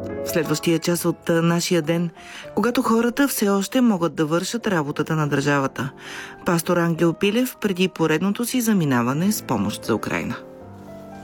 В следващия час от нашия ден, когато хората все още могат да вършат работата на държавата. Пастор Ангел Пилев преди поредното си заминаване с помощ за Украйна.